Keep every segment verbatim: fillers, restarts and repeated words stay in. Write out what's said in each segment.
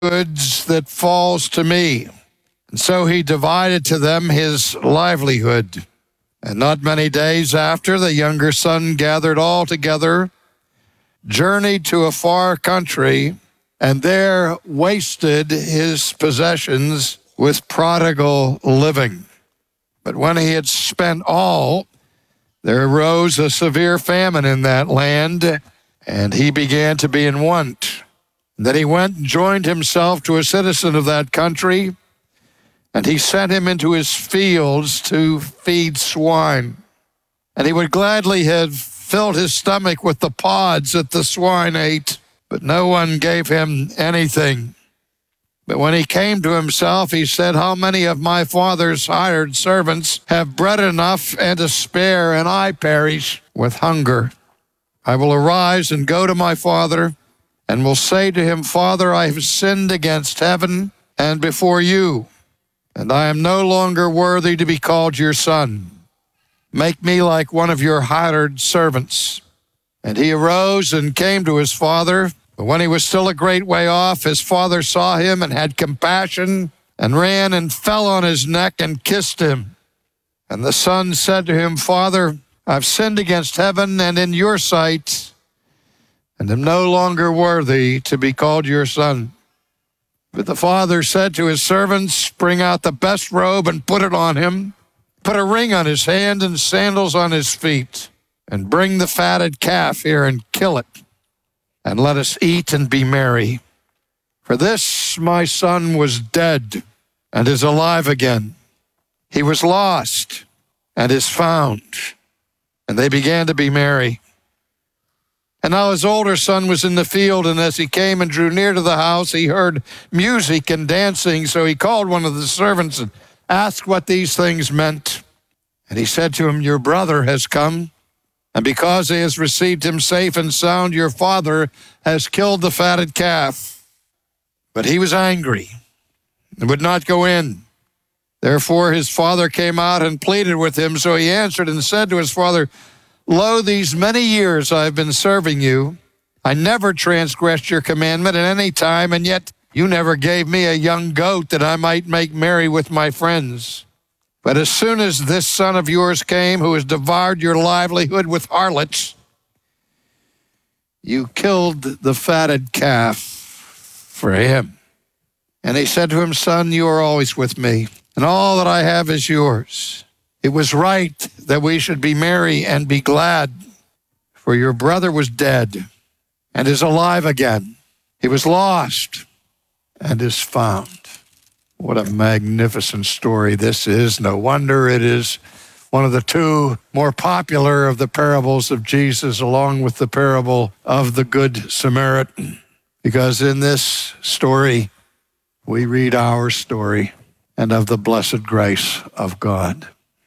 goods that falls to me. And so he divided to them his livelihood. And not many days after, the younger son gathered all together, journeyed to a far country, and there wasted his possessions with prodigal living. But when he had spent all, there arose a severe famine in that land, and he began to be in want. Then he went and joined himself to a citizen of that country, and he sent him into his fields to feed swine. And he would gladly have filled his stomach with the pods that the swine ate, but no one gave him anything. But when he came to himself, he said, "How many of my father's hired servants have bread enough and to spare, and I perish with hunger? I will arise and go to my father, and will say to him, Father, I have sinned against heaven and before you, and I am no longer worthy to be called your son. Make me like one of your hired servants." And he arose and came to his father. But when he was still a great way off, his father saw him and had compassion, and ran and fell on his neck and kissed him. And the son said to him, "Father, I've sinned against heaven and in your sight, and am no longer worthy to be called your son." But the father said to his servants, "Bring out the best robe and put it on him. Put a ring on his hand and sandals on his feet, and bring the fatted calf here and kill it. And let us eat and be merry. For this my son was dead and is alive again. He was lost and is found." And they began to be merry. And now his older son was in the field, and as he came and drew near to the house, he heard music and dancing. So he called one of the servants and asked what these things meant. And he said to him, "Your brother has come, and because he has received him safe and sound, your father has killed the fatted calf." But he was angry and would not go in. Therefore his father came out and pleaded with him. So he answered and said to his father, "Lo, these many years I have been serving you. I never transgressed your commandment at any time, and yet you never gave me a young goat that I might make merry with my friends. But as soon as this son of yours came, who has devoured your livelihood with harlots, you killed the fatted calf for him." And he said to him, "Son, you are always with me, and all that I have is yours. It was right that we should be merry and be glad, for your brother was dead and is alive again. He was lost and is found." What a magnificent story this is. No wonder it is one of the two more popular of the parables of Jesus, along with the parable of the Good Samaritan. Because in this story, we read our story and of the blessed grace of God.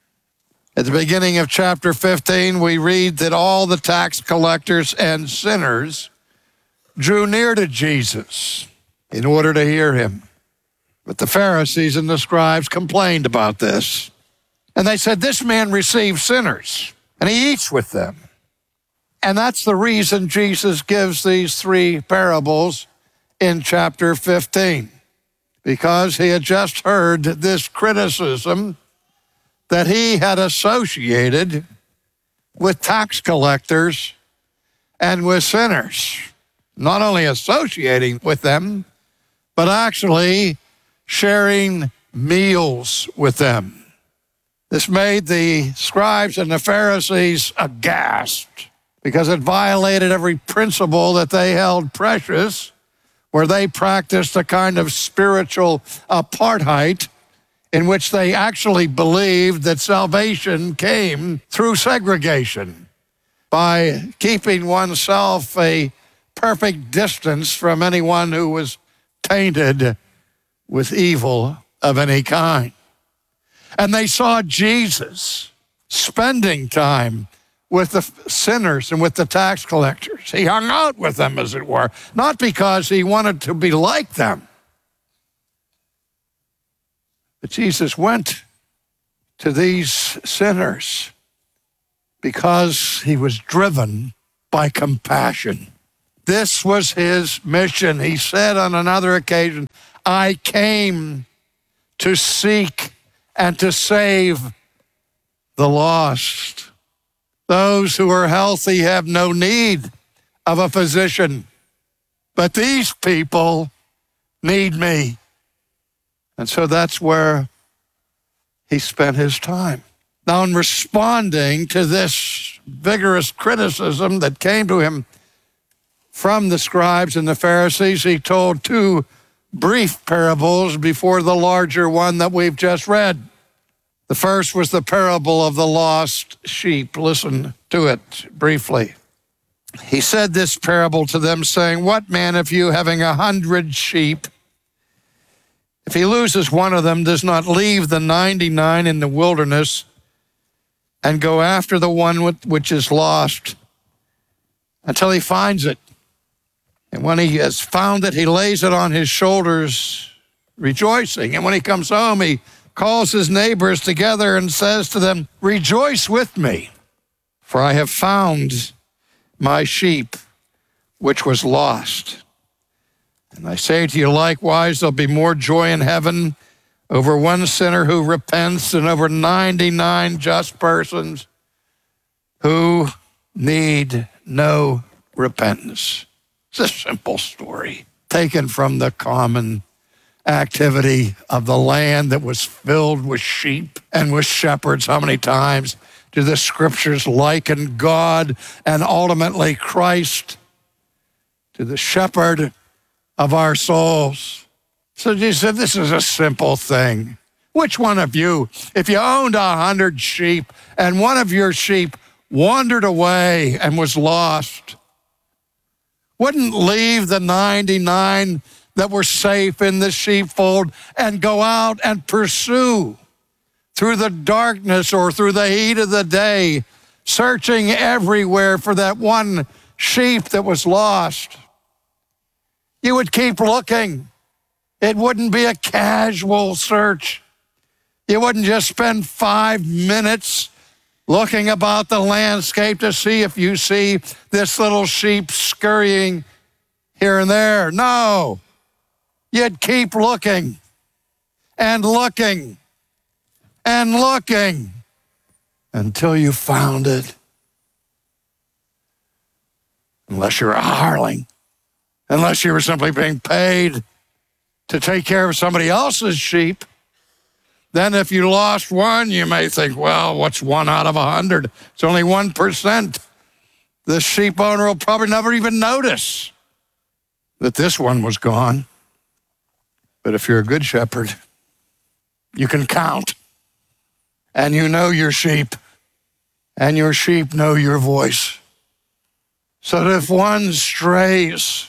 At the beginning of chapter fifteen, we read that all the tax collectors and sinners drew near to Jesus in order to hear him. But the Pharisees and the scribes complained about this. And they said, "This man receives sinners, and he eats with them." And that's the reason Jesus gives these three parables in chapter fifteen, because he had just heard this criticism that he had associated with tax collectors and with sinners. Not only associating with them, but actually sharing meals with them. This made the scribes and the Pharisees aghast, because it violated every principle that they held precious, where they practiced a kind of spiritual apartheid in which they actually believed that salvation came through segregation, by keeping oneself a perfect distance from anyone who was tainted with evil of any kind. And they saw Jesus spending time with the sinners and with the tax collectors. He hung out with them, as it were, not because he wanted to be like them, but Jesus went to these sinners because he was driven by compassion. This was his mission. He said on another occasion, I came to seek and to save the lost. Those who are healthy have no need of a physician, but these people need me. And so that's where he spent his time. Now, in responding to this vigorous criticism that came to him from the scribes and the Pharisees, he told two brief parables before the larger one that we've just read. The first was the parable of the lost sheep. Listen to it briefly. He said this parable to them, saying, what man of you, having a hundred sheep, if he loses one of them, does not leave the ninety-nine in the wilderness and go after the one which is lost until he finds it? And when he has found it, he lays it on his shoulders, rejoicing. And when he comes home, he calls his neighbors together and says to them, rejoice with me, for I have found my sheep, which was lost. And I say to you, likewise, there'll be more joy in heaven over one sinner who repents than over ninety-nine just persons who need no repentance. It's a simple story taken from the common activity of the land that was filled with sheep and with shepherds. How many times do the scriptures liken God and ultimately Christ to the shepherd of our souls? So Jesus said, this is a simple thing. Which one of you, if you owned a hundred sheep and one of your sheep wandered away and was lost, wouldn't leave the ninety-nine that were safe in the sheepfold and go out and pursue through the darkness or through the heat of the day, searching everywhere for that one sheep that was lost? You would keep looking. It wouldn't be a casual search. You wouldn't just spend five minutes looking about the landscape to see if you see this little sheep scurrying here and there. No. You'd keep looking and looking and looking until you found it. Unless you're a hireling, unless you were simply being paid to take care of somebody else's sheep, then if you lost one, you may think, well, what's one out of a hundred? It's only one percent. The sheep owner will probably never even notice that this one was gone. But if you're a good shepherd, you can count, and you know your sheep, and your sheep know your voice. So that if one strays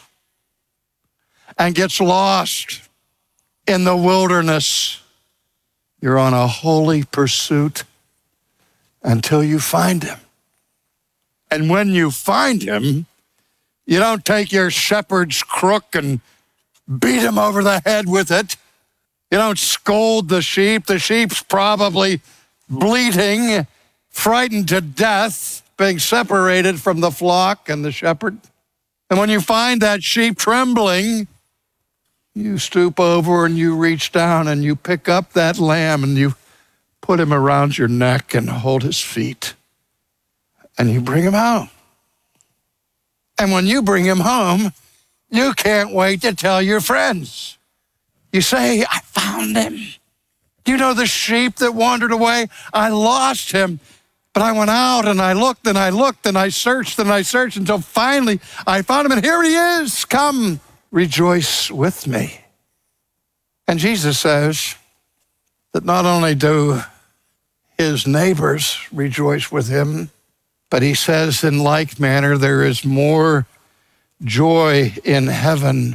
and gets lost in the wilderness, you're on a holy pursuit until you find him. And when you find him, you don't take your shepherd's crook and beat him over the head with it. You don't scold the sheep. The sheep's probably bleating, frightened to death, being separated from the flock and the shepherd. And when you find that sheep trembling, you stoop over and you reach down and you pick up that lamb and you put him around your neck and hold his feet. And you bring him home. And when you bring him home, you can't wait to tell your friends. You say, I found him. Do you know the sheep that wandered away? I lost him, but I went out and I looked and I looked and I searched and I searched until finally I found him, and here he is. Come, rejoice with me. And Jesus says that not only do his neighbors rejoice with him, but he says in like manner, there is more joy in heaven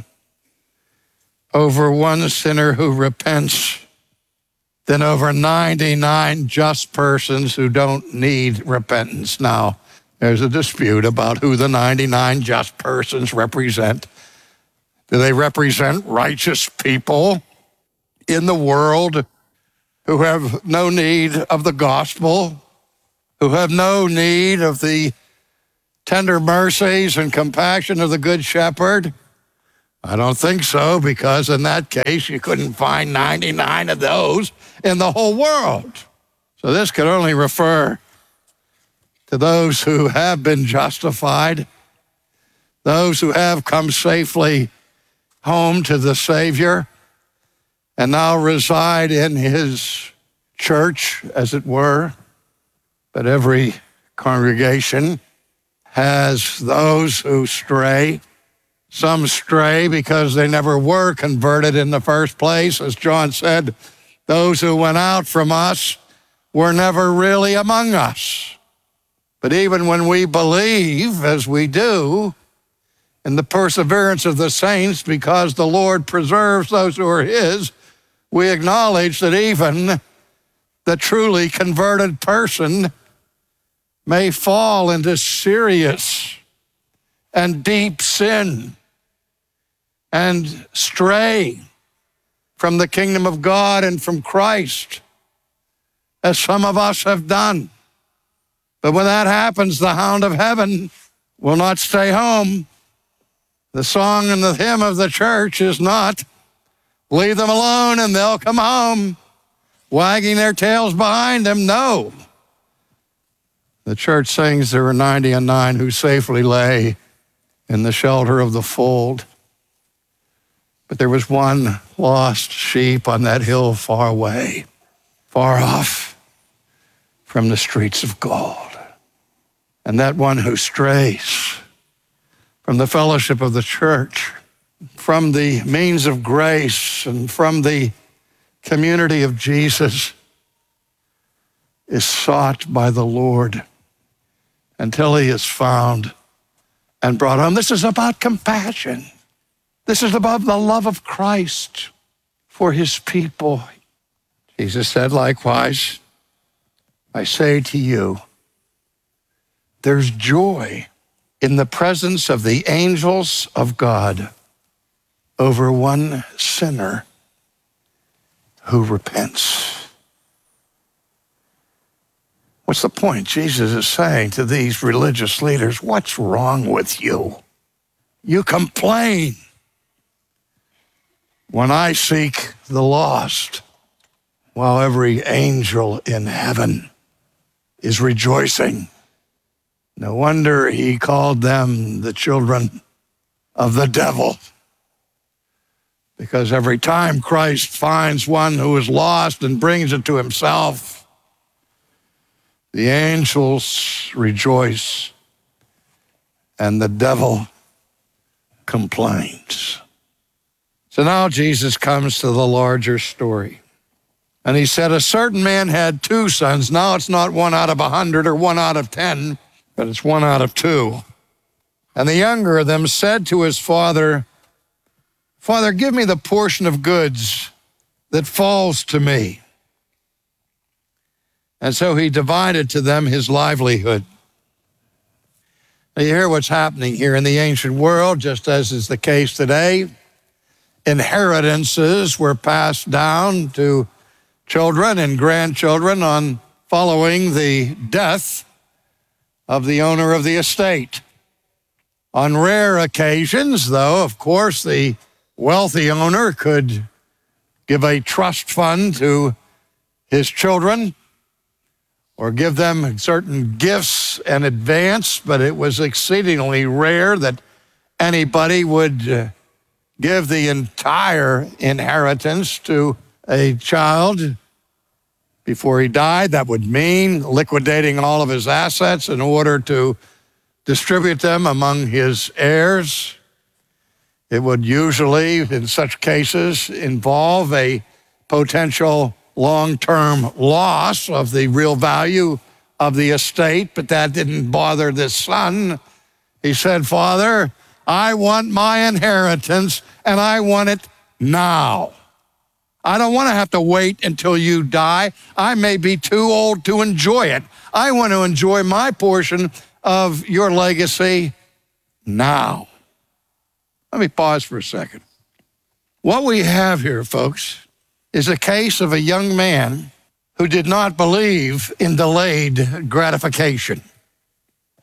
over one sinner who repents than over ninety-nine just persons who don't need repentance. Now, there's a dispute about who the ninety-nine just persons represent. Do they represent righteous people in the world who have no need of the gospel, who have no need of the tender mercies and compassion of the Good Shepherd? I don't think so, because in that case, you couldn't find ninety-nine of those in the whole world. So this could only refer to those who have been justified, those who have come safely home to the Savior and now reside in his church, as it were. But every congregation has those who stray. Some stray because they never were converted in the first place. As John said, those who went out from us were never really among us. But even when we believe, as we do, in the perseverance of the saints, because the Lord preserves those who are his, we acknowledge that even the truly converted person may fall into serious and deep sin and stray from the kingdom of God and from Christ, as some of us have done. But when that happens, the hound of heaven will not stay home. The song and the hymn of the church is not, leave them alone and they'll come home, wagging their tails behind them. No. The church sings there were ninety and nine who safely lay in the shelter of the fold. But there was one lost sheep on that hill far away, far off from the streets of gold. And that one who strays from the fellowship of the church, from the means of grace, and from the community of Jesus is sought by the Lord until he is found and brought home. This is about compassion. This is about the love of Christ for his people. Jesus said, likewise, I say to you, there's joy in the presence of the angels of God over one sinner who repents. What's the point? Jesus is saying to these religious leaders, what's wrong with you? You complain when I seek the lost, while every angel in heaven is rejoicing. No wonder he called them the children of the devil, because every time Christ finds one who is lost and brings it to himself, the angels rejoice and the devil complains. So now Jesus comes to the larger story. And he said, a certain man had two sons. Now it's not one out of a hundred or one out of ten, but it's one out of two. And the younger of them said to his father, Father, give me the portion of goods that falls to me. And so he divided to them his livelihood. Now you hear what's happening here in the ancient world, just as is the case today. Inheritances were passed down to children and grandchildren on following the death of the owner of the estate. On rare occasions, though, of course, the wealthy owner could give a trust fund to his children or give them certain gifts in advance, but it was exceedingly rare that anybody would uh, give the entire inheritance to a child before he died. That would mean liquidating all of his assets in order to distribute them among his heirs. It would usually, in such cases, involve a potential long-term loss of the real value of the estate, but that didn't bother this son. He said, Father, I want my inheritance, and I want it now. I don't want to have to wait until you die. I may be too old to enjoy it. I want to enjoy my portion of your legacy now. Let me pause for a second. What we have here, folks, is a case of a young man who did not believe in delayed gratification.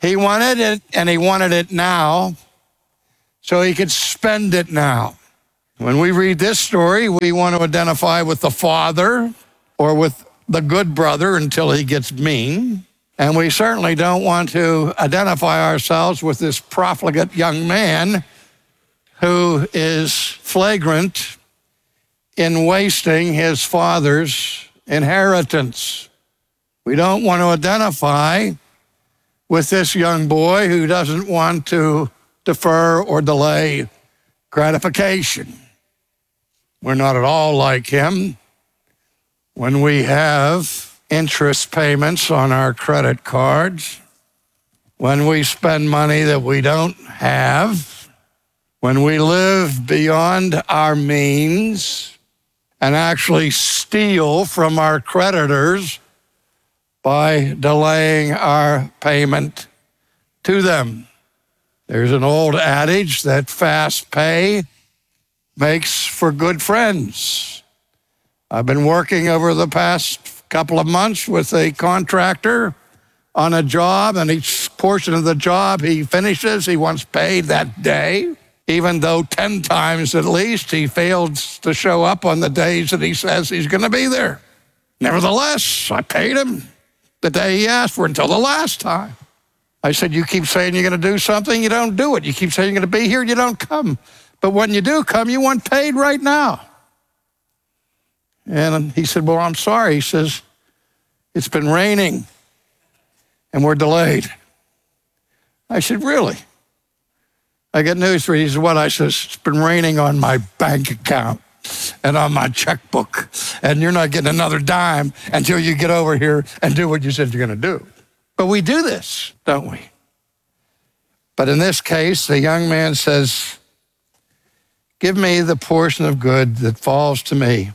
He wanted it, and he wanted it now, so he could spend it now. When we read this story, we want to identify with the father or with the good brother until he gets mean. And we certainly don't want to identify ourselves with this profligate young man who is flagrant in wasting his father's inheritance. We don't want to identify with this young boy who doesn't want to defer or delay gratification. We're not at all like him when we have interest payments on our credit cards, when we spend money that we don't have, when we live beyond our means and actually steal from our creditors by delaying our payment to them. There's an old adage that fast pay makes for good friends. I've been working over the past couple of months with a contractor on a job, and each portion of the job he finishes, he wants paid that day, even though ten times at least he fails to show up on the days that he says he's going to be there. Nevertheless, I paid him the day he asked for until the last time. I said, you keep saying you're going to do something, you don't do it. You keep saying you're going to be here, you don't come. But when you do come, you want paid right now. And he said, well, I'm sorry. He says, it's been raining and we're delayed. I said, really? I got news for you. He said, what? I said, it's been raining on my bank account and on my checkbook, and you're not getting another dime until you get over here and do what you said you're going to do. But we do this, don't we? But in this case, the young man says, give me the portion of good that falls to me.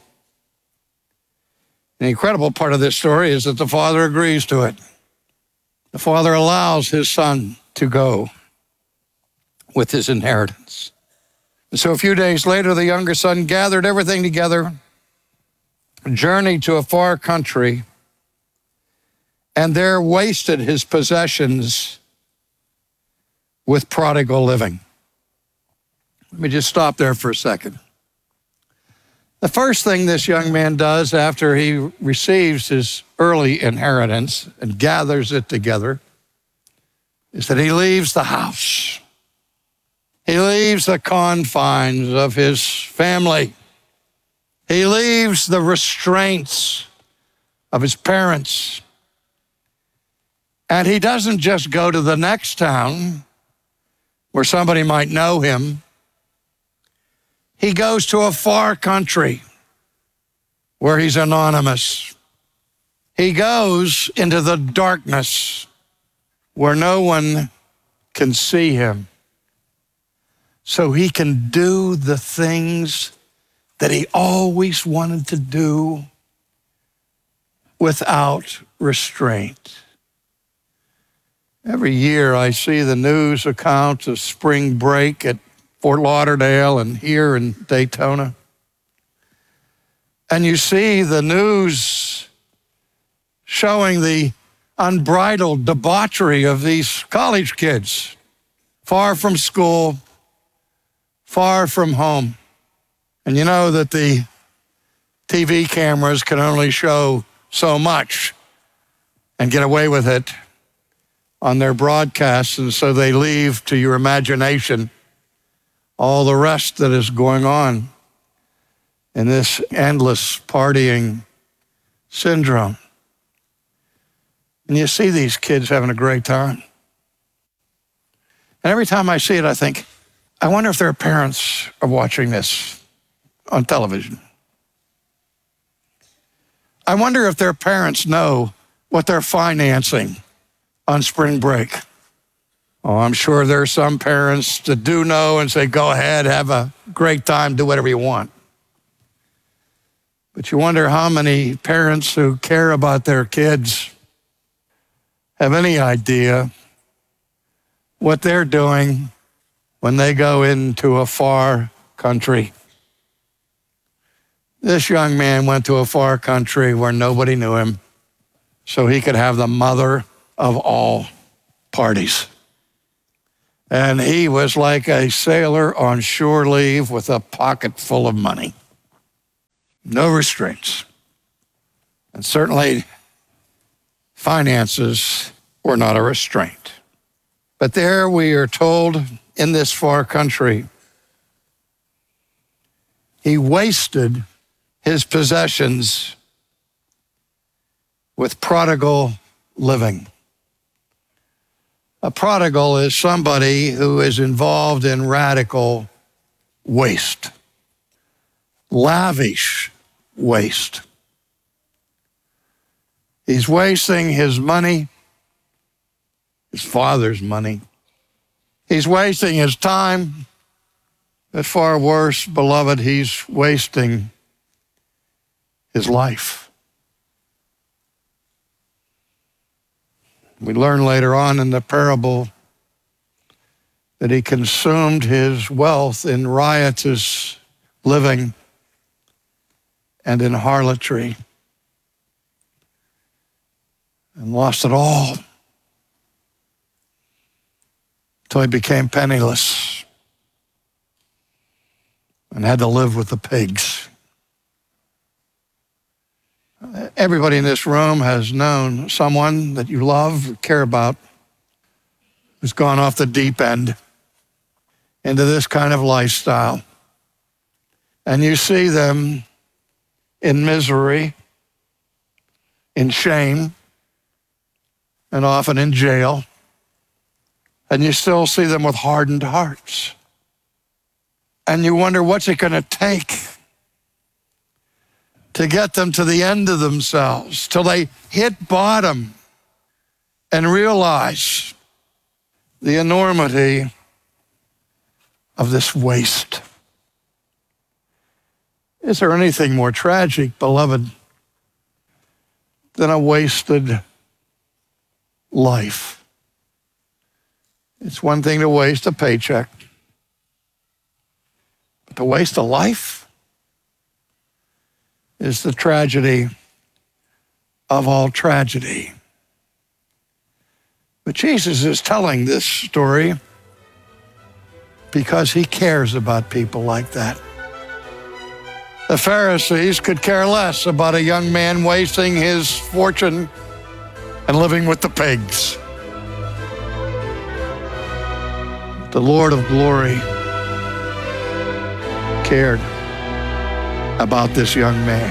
The incredible part of this story is that the father agrees to it. The father allows his son to go with his inheritance. And so a few days later, the younger son gathered everything together, journeyed to a far country, and there wasted his possessions with prodigal living. Let me just stop there for a second. The first thing this young man does after he receives his early inheritance and gathers it together is that he leaves the house. He leaves the confines of his family. He leaves the restraints of his parents. And he doesn't just go to the next town where somebody might know him. He goes to a far country where he's anonymous. He goes into the darkness where no one can see him, so he can do the things that he always wanted to do without restraint. Every year I see the news accounts of spring break at Fort Lauderdale and here in Daytona. And you see the news showing the unbridled debauchery of these college kids, far from school, far from home. And you know that the T V cameras can only show so much and get away with it on their broadcasts, and so they leave to your imagination all the rest that is going on in this endless partying syndrome. And you see these kids having a great time. And every time I see it, I think, I wonder if their parents are watching this on television. I wonder if their parents know what they're financing on spring break. Oh, I'm sure there are some parents that do know and say, go ahead, have a great time, do whatever you want. But you wonder how many parents who care about their kids have any idea what they're doing when they go into a far country. This young man went to a far country where nobody knew him, so he could have the mother of all parties. And he was like a sailor on shore leave with a pocket full of money. No restraints. And certainly finances were not a restraint. But there we are told in this far country, he wasted his possessions with prodigal living. A prodigal is somebody who is involved in radical waste, lavish waste. He's wasting his money, his father's money. He's wasting his time, but far worse, beloved, he's wasting his life. We learn later on in the parable that he consumed his wealth in riotous living and in harlotry and lost it all until he became penniless and had to live with the pigs. Everybody in this room has known someone that you love, or care about, who's gone off the deep end into this kind of lifestyle. And you see them in misery, in shame, and often in jail. And you still see them with hardened hearts. And you wonder, what's it going to take to get them to the end of themselves, till they hit bottom and realize the enormity of this waste? Is there anything more tragic, beloved, than a wasted life? It's one thing to waste a paycheck, but to waste a life is the tragedy of all tragedy. But Jesus is telling this story because he cares about people like that. The Pharisees could care less about a young man wasting his fortune and living with the pigs. The Lord of glory cared about this young man.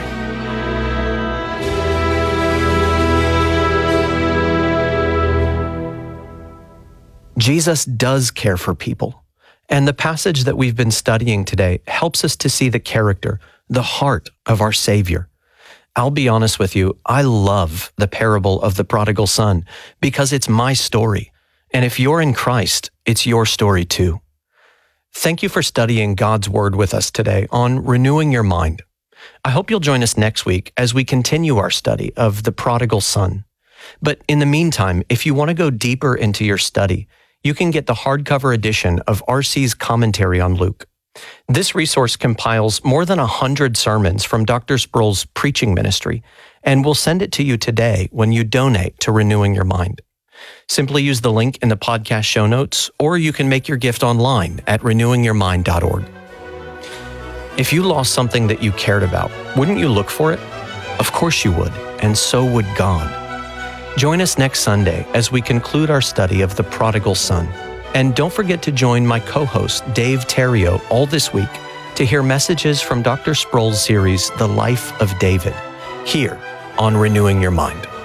Jesus does care for people, and the passage that we've been studying today helps us to see the character, the heart of our Savior. I'll be honest with you, I love the parable of the prodigal son because it's my story, and if you're in Christ, it's your story too. Thank you for studying God's Word with us today on Renewing Your Mind. I hope you'll join us next week as we continue our study of the prodigal son. But in the meantime, if you want to go deeper into your study, you can get the hardcover edition of R C's commentary on Luke. This resource compiles more than a hundred sermons from Doctor Sproul's preaching ministry, and we'll send it to you today when you donate to Renewing Your Mind. Simply use the link in the podcast show notes, or you can make your gift online at renewing your mind dot org. If you lost something that you cared about, wouldn't you look for it? Of course you would, and so would God. Join us next Sunday as we conclude our study of the prodigal son. And don't forget to join my co-host, Dave Terrio, all this week to hear messages from Doctor Sproul's series, The Life of David, here on Renewing Your Mind.